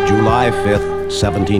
July 5th,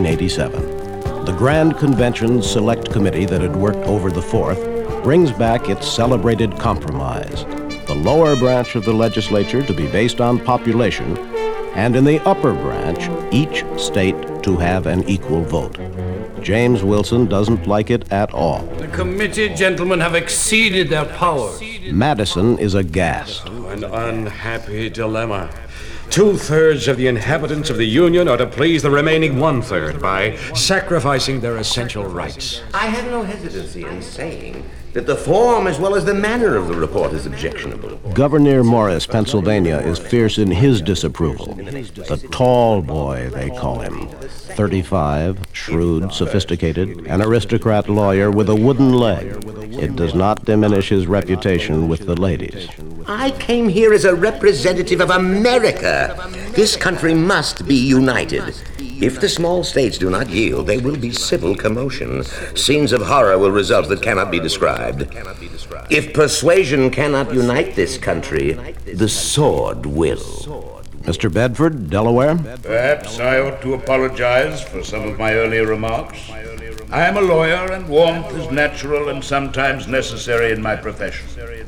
1787. The Grand Convention's Select Committee that had worked over the 4th brings back its celebrated compromise, the lower branch of the legislature to be based on population, and in the upper branch, each state to have an equal vote. James Wilson doesn't like it at all. The committee gentlemen have exceeded their powers. Madison is aghast. An unhappy dilemma. 2/3 of the inhabitants of the Union are to please the remaining 1/3 by sacrificing their essential rights. I have no hesitancy in saying that the form as well as the manner of the report is objectionable. Gouverneur Morris, Pennsylvania, is fierce in his disapproval. The tall boy, they call him. 35, shrewd, sophisticated, an aristocrat lawyer with a wooden leg. It does not diminish his reputation with the ladies. I came here as a representative of America. This country must be united. If the small states do not yield, there will be civil commotion. Scenes of horror will result that cannot be described. If persuasion cannot unite this country, the sword will. Mr. Bedford, Delaware? Perhaps I ought to apologize for some of my earlier remarks. I am a lawyer, and warmth is natural and sometimes necessary in my profession.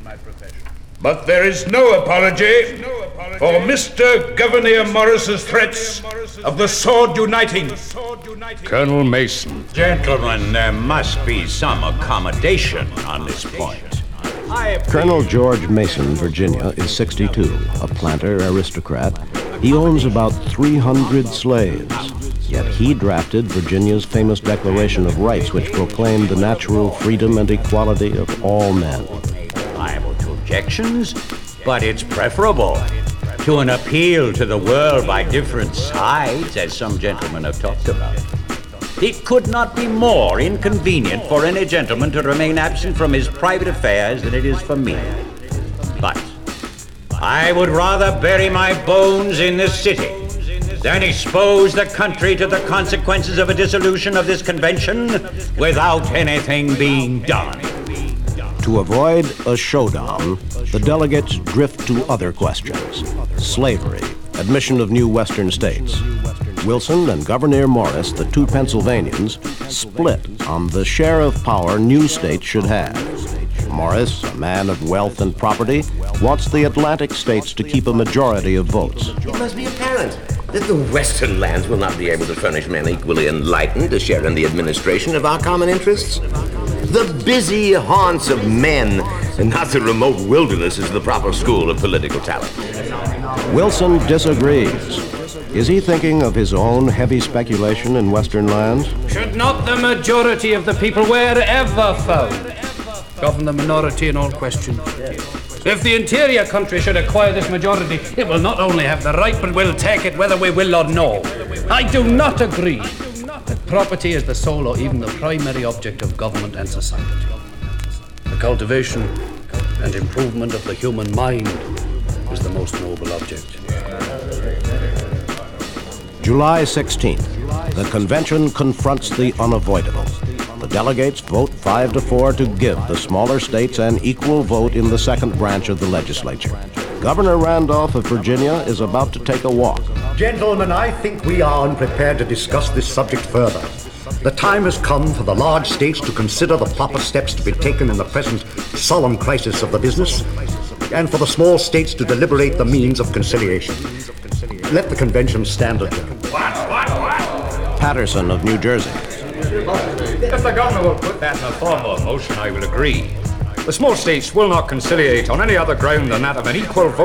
But there is no apology for Mr. Gouverneur Morris's threats of the sword uniting. Colonel Mason. Gentlemen, there must be some accommodation on this point. Colonel George Mason, Virginia, is 62, a planter aristocrat. He owns about 300 slaves. Yet he drafted Virginia's famous Declaration of Rights, which proclaimed the natural freedom and equality of all men. Liable to objections, but it's preferable to an appeal to the world by different sides, as some gentlemen have talked about. It could not be more inconvenient for any gentleman to remain absent from his private affairs than it is for me. But I would rather bury my bones in this city than expose the country to the consequences of a dissolution of this convention without anything being done. To avoid a showdown, the delegates drift to other questions. Slavery, admission of new western states. Wilson and Gouverneur Morris, the two Pennsylvanians, split on the share of power new states should have. Morris, a man of wealth and property, wants the Atlantic states to keep a majority of votes. It must be apparent that the western lands will not be able to furnish men equally enlightened to share in the administration of our common interests. The busy haunts of men, and not the remote wilderness, is the proper school of political talent. Wilson disagrees. Is he thinking of his own heavy speculation in western lands? Should not the majority of the people, wherever found, govern the minority in all questions? If the interior country should acquire this majority, it will not only have the right, but will take it whether we will or no. I do not agree that property is the sole or even the primary object of government and society. The cultivation and improvement of the human mind is the most noble object. July 16th, the convention confronts the unavoidable. The delegates vote 5-4 to give the smaller states an equal vote in the second branch of the legislature. Governor Randolph of Virginia is about to take a walk. Gentlemen, I think we are unprepared to discuss this subject further. The time has come for the large states to consider the proper steps to be taken in the present solemn crisis of the business, and for the small states to deliberate the means of conciliation. Let the convention stand adjourned. Patterson of New Jersey. If the governor will put that in a form of motion, I will agree. The small states will not conciliate on any other ground than that of an equal vote